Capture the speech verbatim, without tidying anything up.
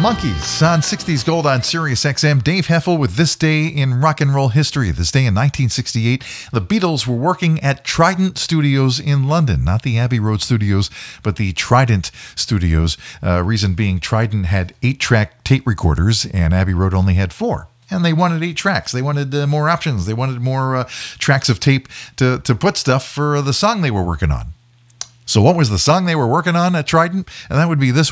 Monkees on sixties Gold on Sirius X M. Dave Heffel with This Day in Rock and Roll History. This day in nineteen sixty-eight, the Beatles were working at Trident Studios in London. Not the Abbey Road Studios, but the Trident Studios. Uh, reason being, Trident had eight-track tape recorders, and Abbey Road only had four. And they wanted eight tracks. They wanted uh, more options. They wanted more uh, tracks of tape to, to put stuff for the song they were working on. So what was the song they were working on at Trident? And that would be this one.